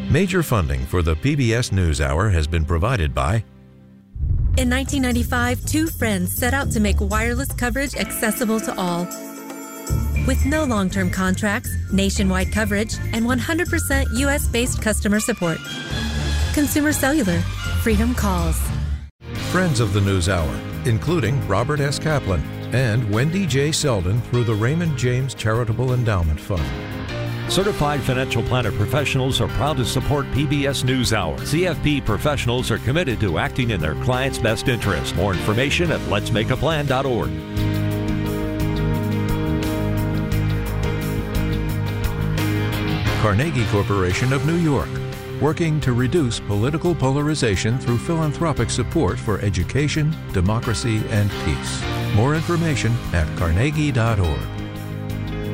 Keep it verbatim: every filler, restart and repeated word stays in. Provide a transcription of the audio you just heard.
Major funding for the P B S NewsHour has been provided by... In nineteen ninety-five, two friends set out to make wireless coverage accessible to all. With no long-term contracts, nationwide coverage, and one hundred percent U S-based customer support. Consumer Cellular. Freedom calls. Friends of the NewsHour, including Robert S. Kaplan and Wendy J. Selden through the Raymond James Charitable Endowment Fund. Certified financial planner professionals are proud to support P B S NewsHour. C F P professionals are committed to acting in their clients' best interest. More information at lets make a plan dot org. Carnegie Corporation of New York, working to reduce political polarization through philanthropic support for education, democracy, and peace. More information at carnegie dot org.